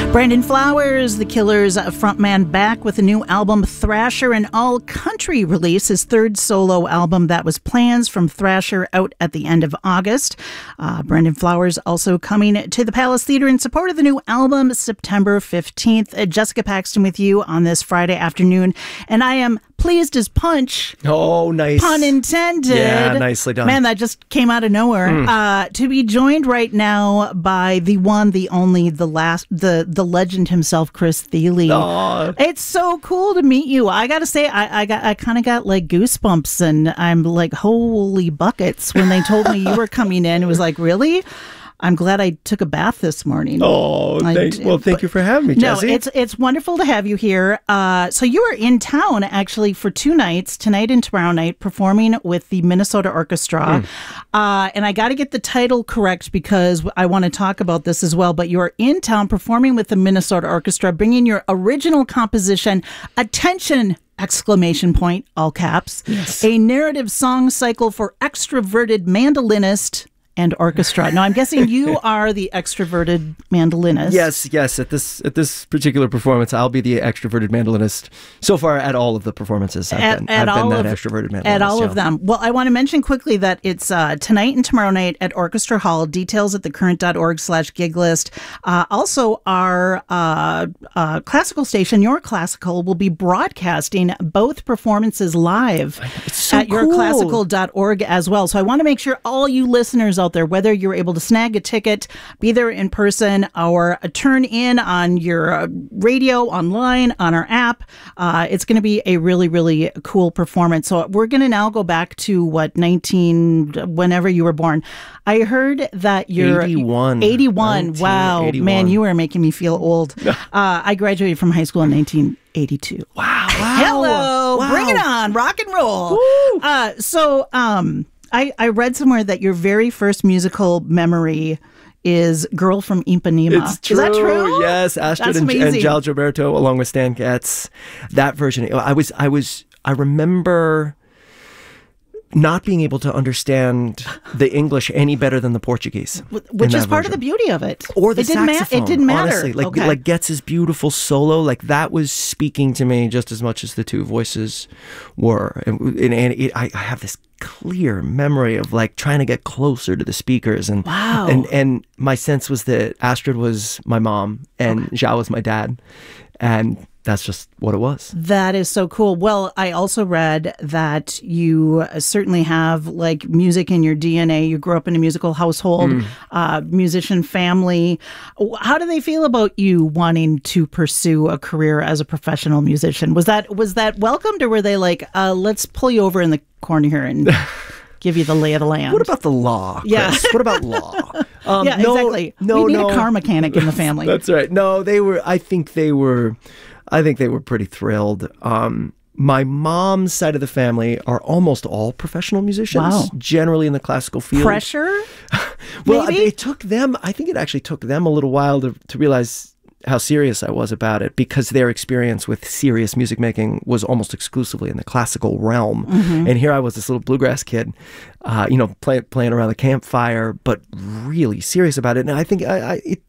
Brandon Flowers, The Killers frontman, back with a new album, Thrasher, an all-country release, his third solo album. That was Plans from Thrasher, out at the end of August. Brandon Flowers also coming to the Palace Theater in support of the new album, September 15th. Jessica Paxton with you on this Friday afternoon, and I am pleased as punch. Oh, nice. Pun intended. Yeah, nicely done. Man, that just came out of nowhere. To be joined right now by the one, the only, the last, the legend himself, Chris Thile. Aw. It's so cool to meet you. I gotta say, I kind of got like goosebumps, and I'm like, holy buckets, when they told me you were coming in. It was like, really? I'm glad I took a bath this morning. Oh, thank you for having me, Jesse. No, it's wonderful to have you here. So you were in town actually for 2 nights, tonight and tomorrow night, performing with the Minnesota Orchestra. And I got to get the title correct because I want to talk about this as well. But you're in town performing with the Minnesota Orchestra, bringing your original composition, Attention! Exclamation point, all caps. Yes. A narrative song cycle for extroverted mandolinist and orchestra. Now, I'm guessing you are the extroverted mandolinist. Yes. At this particular performance, I'll be the extroverted mandolinist. So far, at all of the performances, I've been that extroverted mandolinist. At all of them. Well, I want to mention quickly that it's tonight and tomorrow night at Orchestra Hall. Details at thecurrent.org/gig list. Also, our classical station, Your Classical, will be broadcasting both performances live at yourclassical.org as well. So I want to make sure all you listeners out there, whether you're able to snag a ticket, be there in person, or turn in on your radio, online, on our app, it's going to be a really, really cool performance. So we're going to now go back to whenever you were born. I heard that you're 81. 81. Wow. 81. Man, you are making me feel old. I graduated from high school in 1982. Wow. Hello. Wow. Bring it on. Rock and roll. I read somewhere that your very first musical memory is Girl from Ipanema. It's true. Is that true? Yes, Astrid and Giles Gilberto, along with Stan Getz. That version. I remember not being able to understand the English any better than the Portuguese, which is part of the beauty of it. Or the saxophone. It didn't matter. Honestly, like Getz's beautiful solo, like that was speaking to me just as much as the two voices were. I have this clear memory of like trying to get closer to the speakers, and wow. And my sense was that Astrid was my mom and Zhao was my dad, and that's just what it was. That is so cool. Well, I also read that you certainly have like music in your DNA. You grew up in a musical household, musician family. How do they feel about you wanting to pursue a career as a professional musician? Was that welcomed, or were they like, let's pull you over in the corner here and give you the lay of the land? What about the law, Chris? Yeah. What about law? Exactly. We need a car mechanic in the family. That's right. No, I think they were pretty thrilled. My mom's side of the family are almost all professional musicians, generally in the classical field. Pressure? Well, it took them, I think it actually took them a little while to realize how serious I was about it, because their experience with serious music making was almost exclusively in the classical realm. And here I was, this little bluegrass kid, playing around the campfire, but really serious about it. And I think it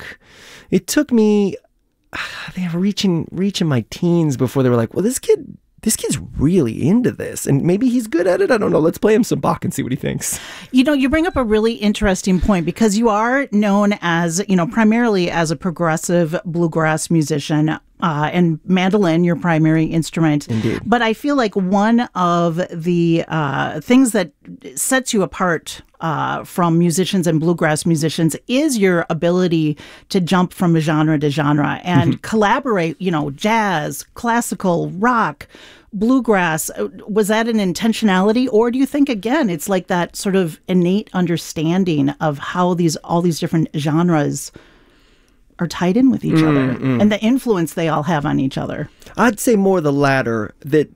took me, they were reaching my teens before they were like, well, this kid's really into this, and maybe he's good at it. I don't know. Let's play him some Bach and see what he thinks. You bring up a really interesting point, because you are known as, primarily as a progressive bluegrass musician, and mandolin, your primary instrument. Indeed. But I feel like one of the things that sets you apart from musicians and bluegrass musicians is your ability to jump from genre to genre and collaborate, jazz, classical, rock, bluegrass. Was that an intentionality, or do you think, again, it's like that sort of innate understanding of how all these different genres are tied in with each other and the influence they all have on each other? I'd say more the latter, that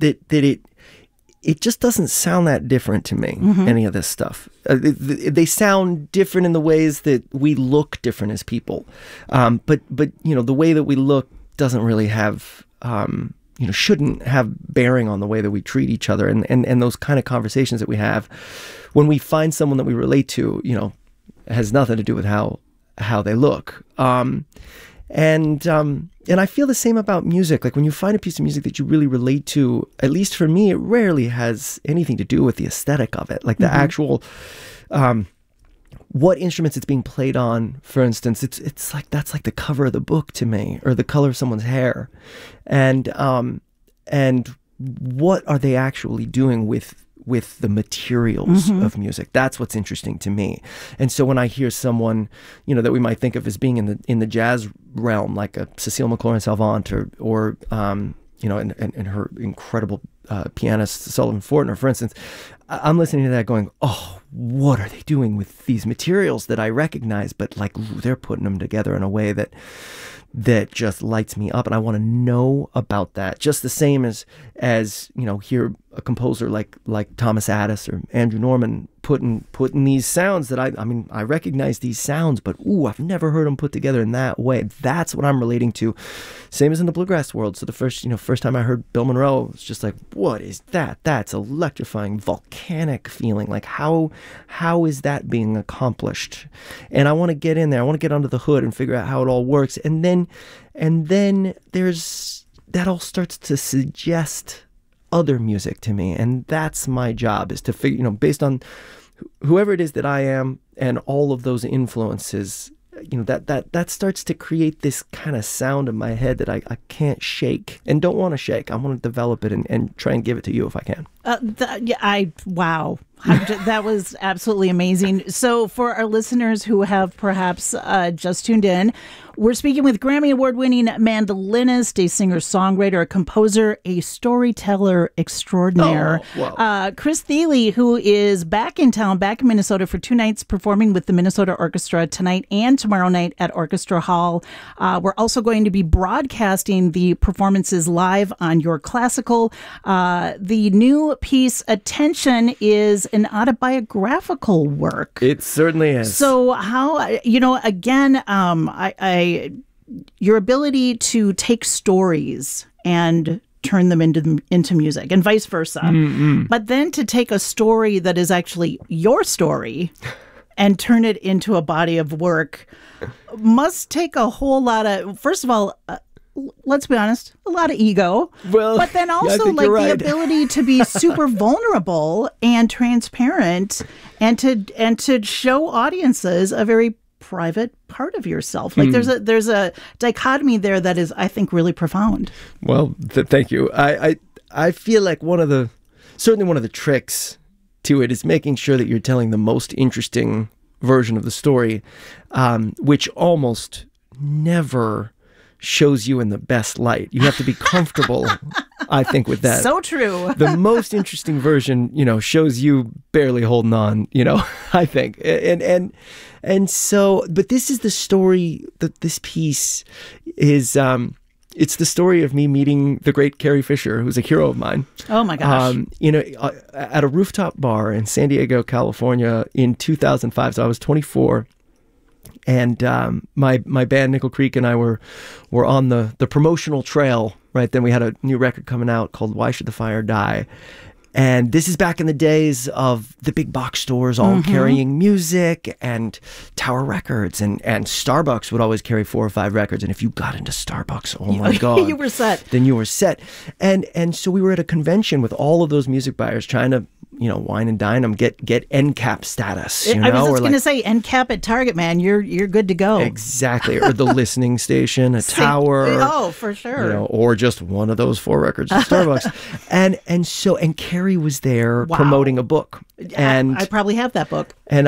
it just doesn't sound that different to me, any of this stuff. They sound different in the ways that we look different as people. But the way that we look doesn't really have, shouldn't have bearing on the way that we treat each other. And those kind of conversations that we have when we find someone that we relate to, has nothing to do with how they look. And I feel the same about music. Like when you find a piece of music that you really relate to, at least for me, it rarely has anything to do with the aesthetic of it. Like the actual, what instruments it's being played on, for instance, it's like, that's like the cover of the book to me, or the color of someone's hair. And what are they actually doing with the materials of music? That's what's interesting to me. And so when I hear someone, that we might think of as being in the jazz realm, like a Cecile McLaurin-Salvant or and her incredible pianist Sullivan Fortner, for instance, I'm listening to that going, oh, what are they doing with these materials that I recognize, but like they're putting them together in a way that just lights me up, and I want to know about that. Just the same as hear a composer like Thomas Addis or Andrew Norman putting these sounds that I recognize these sounds, but I've never heard them put together in that way. That's what I'm relating to. Same as in the bluegrass world. So the first time I heard Bill Monroe, it's just like, what is that? That's electrifying, volcanic feeling. Like how is that being accomplished? And I want to get in there. I want to get under the hood and figure out how it all works. And then there's that all starts to suggest other music to me, and that's my job, is to figure, based on whoever it is that I am and all of those influences, that starts to create this kind of sound in my head that I can't shake and don't want to shake. I want to develop it and try and give it to you if I can. Wow. That was absolutely amazing. So for our listeners who have perhaps just tuned in, we're speaking with Grammy Award-winning mandolinist, a singer-songwriter, a composer, a storyteller extraordinaire, Chris Thile, who is back in town, back in Minnesota for 2 nights performing with the Minnesota Orchestra tonight and tomorrow night at Orchestra Hall. We're also going to be broadcasting the performances live on Your Classical. The new piece, Attention, is an autobiographical work. It certainly is. So how, again, your ability to take stories and turn them into music and vice versa. But then to take a story that is actually your story and turn it into a body of work must take a whole lot of, first of all, let's be honest, a lot of ego. Well, but then also the ability to be super vulnerable and transparent and to show audiences a very private part of yourself. Like there's a dichotomy there that is, I think, really profound. Well, thank you. I feel like certainly one of the tricks to it is making sure that you're telling the most interesting version of the story, which almost never shows you in the best light. You have to be comfortable, I think, with that. So true. The most interesting version, shows you barely holding on, I think. And so, but this is the story that this piece is, it's the story of me meeting the great Carrie Fisher, who's a hero of mine. Oh my gosh. At a rooftop bar in San Diego, California in 2005. So I was 24. And my band Nickel Creek and I were on the promotional trail, right? Then we had a new record coming out called Why Should the Fire Die? And this is back in the days of the big box stores all carrying music, and Tower Records and Starbucks would always carry 4 or 5 records. And if you got into Starbucks, oh my God. You were set. Then you were set. And so we were at a convention with all of those music buyers trying to, wine and dine them, get NCAP status. I was just going to say, NCAP at Target, man, you're good to go. Exactly. Or the listening station, a Tower. Oh, for sure. Or just one of those 4 records at Starbucks. and Carrie was there promoting a book. And I probably have that book. And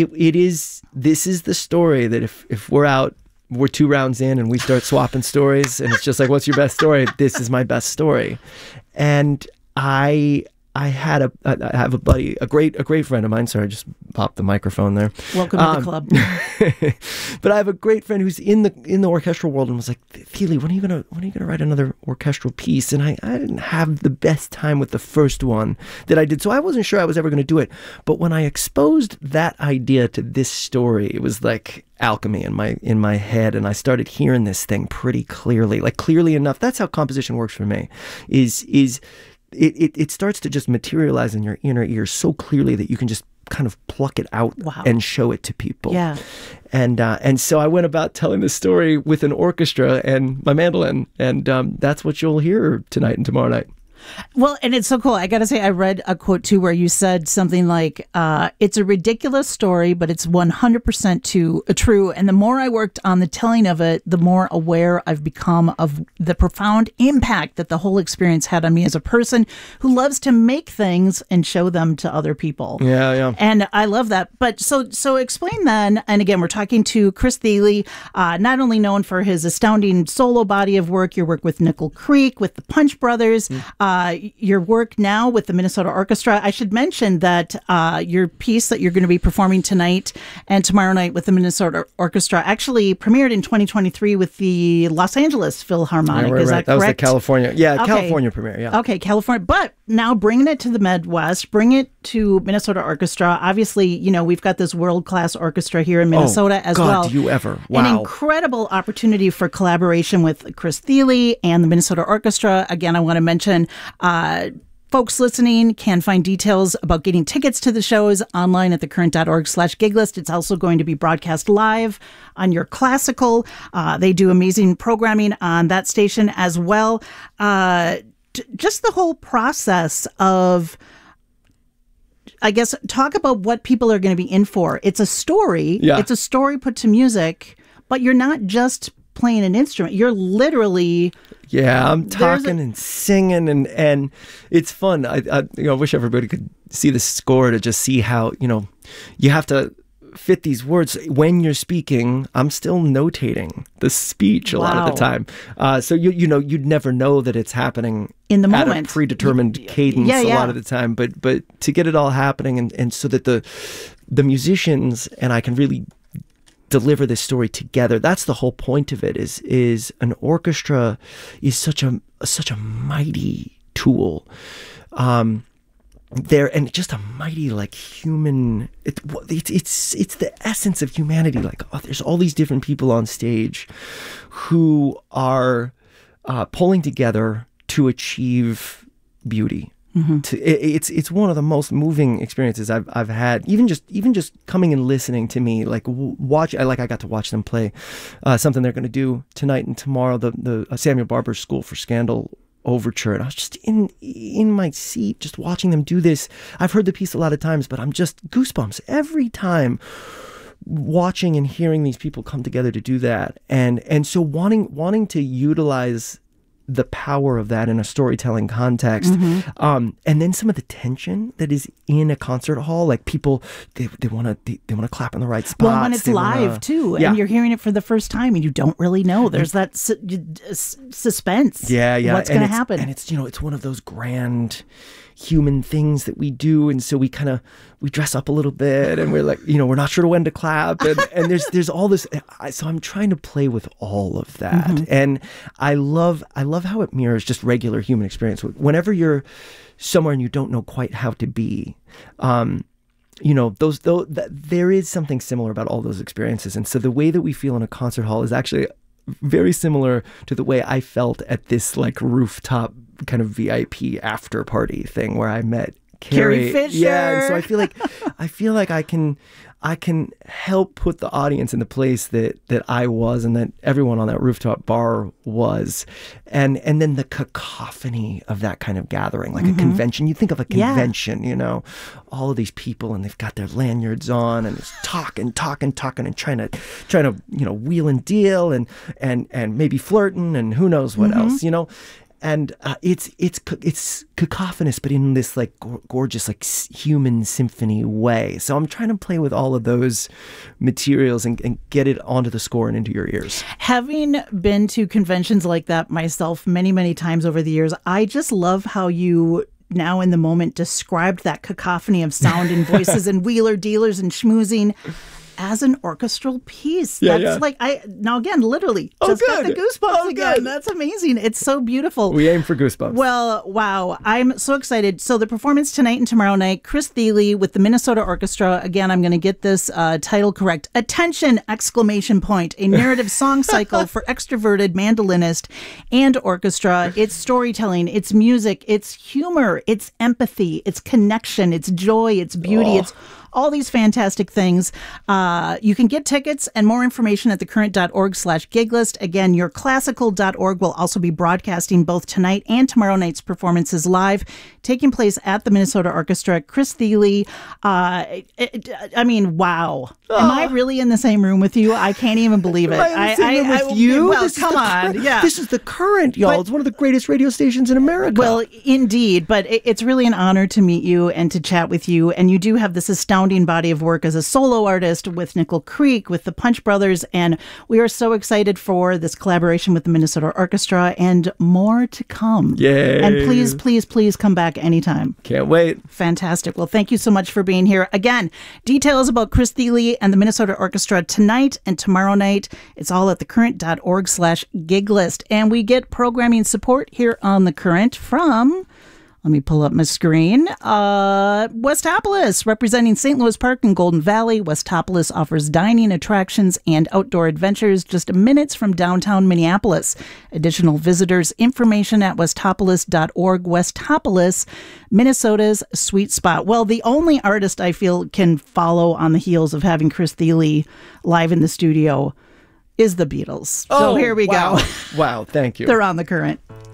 this is the story that if we're out, we're 2 rounds in and we start swapping stories and it's just like, what's your best story? This is my best story. And I have a buddy, a great friend of mine. Sorry, I just popped the microphone there. Welcome to the club. But I have a great friend who's in the orchestral world and was like, Thile, when are you gonna write another orchestral piece? And I didn't have the best time with the first one that I did, so I wasn't sure I was ever going to do it. But when I exposed that idea to this story, it was like alchemy in my head, and I started hearing this thing pretty clearly, like clearly enough. That's how composition works for me. It starts to just materialize in your inner ear so clearly that you can just kind of pluck it out Wow. and show it to people. Yeah. And so I went about telling the story with an orchestra and my mandolin, and that's what you'll hear tonight and tomorrow night. Well, and it's so cool. I got to say, I read a quote too where you said something like, it's a ridiculous story, but it's 100% true. And the more I worked on the telling of it, the more aware I've become of the profound impact that the whole experience had on me as a person who loves to make things and show them to other people. Yeah, yeah. And I love that. But so explain then, and again, we're talking to Chris Thile, not only known for his astounding solo body of work, your work with Nickel Creek, with the Punch Brothers, your work now with the Minnesota Orchestra. I should mention that your piece that you're going to be performing tonight and tomorrow night with the Minnesota Orchestra actually premiered in 2023 with the Los Angeles Philharmonic. Right, Is right. that correct? Was the California. Yeah, Okay. California premiere, yeah. Okay, California. But now bringing it to the Midwest, bring it to Minnesota Orchestra. Obviously, you know, we've got this world-class orchestra here in Minnesota as God, well. do you ever. An Wow. incredible opportunity for collaboration with Chris Thile and the Minnesota Orchestra. Again, I want to mention folks listening can find details about getting tickets to the shows online at thecurrent.org/giglist. It's also going to be broadcast live on your classical. They do amazing programming on that station as well. Just the whole process of, I guess, talk about what people are going to be in for. It's a story. Yeah. It's a story put to music, but you're not just playing an instrument. You're literally... Yeah, I'm talking and singing, and it's fun. I wish everybody could see the score to just see how, you have to fit these words. When you're speaking, I'm still notating the speech a lot of the time. So you'd never know that it's happening in the moment at a predetermined cadence a lot of the time. But to get it all happening and so that the musicians and I can really deliver this story together. That's the whole point of it. Is an orchestra is such a mighty tool. There and just a mighty human. It's the essence of humanity. There's all these different people on stage who are pulling together to achieve beauty. Mm-hmm. It's one of the most moving experiences I've had. Even just coming and listening to me, I got to watch them play something they're going to do tonight and tomorrow, the Samuel Barber School for Scandal Overture, and I was just in my seat just watching them do this. I've heard the piece a lot of times, but I'm just goosebumps every time watching and hearing these people come together to do that, and so wanting to utilize the power of that in a storytelling context. Mm-hmm. And then some of the tension that is in a concert hall, people, they want to clap in the right spots. Well, when it's live too, and you're hearing it for the first time and you don't really know, there's that suspense. Yeah. What's going to happen? And it's one of those grand human things that we do, and so we dress up a little bit, and we're we're not sure when to clap, and there's all this. So I'm trying to play with all of that, mm-hmm. and I love how it mirrors just regular human experience. Whenever you're somewhere and you don't know quite how to be, there is something similar about all those experiences, and so the way that we feel in a concert hall is actually very similar to the way I felt at this rooftop kind of VIP after party thing where I met Carrie Fisher. Yeah, and so I feel like I can help put the audience in the place that I was and that everyone on that rooftop bar was, and then the cacophony of that kind of gathering, like mm-hmm. a convention. You think of a convention, all of these people, and they've got their lanyards on, and it's talking, and trying to wheel and deal, and maybe flirting, and who knows what mm-hmm. else, And it's cacophonous, but in this gorgeous human symphony way. So I'm trying to play with all of those materials and get it onto the score and into your ears. Having been to conventions like that myself many, many times over the years, I just love how you now in the moment described that cacophony of sound and voices and wheeler dealers and schmoozing. as an orchestral piece. Yeah, That's like, now again, literally, just got the goosebumps again. Good. That's amazing. It's so beautiful. We aim for goosebumps. Well, wow. I'm so excited. So the performance tonight and tomorrow night, Chris Thile with the Minnesota Orchestra. Again, I'm going to get this title correct. Attention! Exclamation point. A narrative song cycle for extroverted mandolinist and orchestra. It's storytelling, it's music, it's humor, it's empathy, it's connection, it's joy, it's beauty, it's all these fantastic things. You can get tickets and more information at thecurrent.org/giglist. Again, yourclassical.org will also be broadcasting both tonight and tomorrow night's performances live, taking place at the Minnesota Orchestra. Chris Thile, I mean, wow. Am I really in the same room with you? I can't even believe it. With you? Well, come on. Yeah. This is The Current, y'all. It's one of the greatest radio stations in America. Well, indeed. But it's really an honor to meet you and to chat with you. And you do have this astounding body of work as a solo artist with Nickel Creek, with the Punch Brothers. And we are so excited for this collaboration with the Minnesota Orchestra and more to come. Yay. And please, please, please come back anytime. Can't wait. Fantastic. Well, thank you so much for being here. Again, details about Chris Thile and the Minnesota Orchestra tonight and tomorrow night. It's all at thecurrent.org/giglist. And we get programming support here on The Current from... Let me pull up my screen. Westopolis, representing St. Louis Park and Golden Valley. Westopolis offers dining, attractions, and outdoor adventures just minutes from downtown Minneapolis. Additional visitors information at westopolis.org. Westopolis, Minnesota's sweet spot. Well, the only artist I feel can follow on the heels of having Chris Thile live in the studio is the Beatles. So here we go. Wow, thank you. They're on The Current.